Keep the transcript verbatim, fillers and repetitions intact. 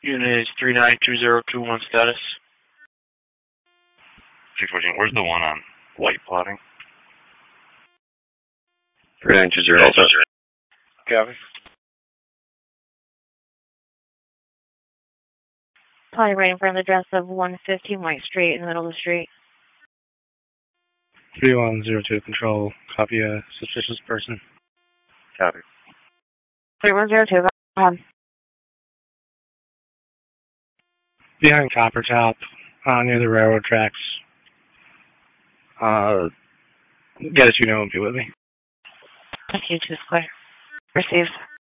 Unit is three nine two zero two one status. three fourteen, where's the one on white plotting? three nine two zero. Copy. Probably right in front of the address of one fifteen White Street in the middle of the street. three one zero two control. Copy a suspicious person. Copy. three one zero two, go ahead. Behind Copper Top, uh, near the railroad tracks. Uh, get it, you know, and be with me. Thank you, two square. Received.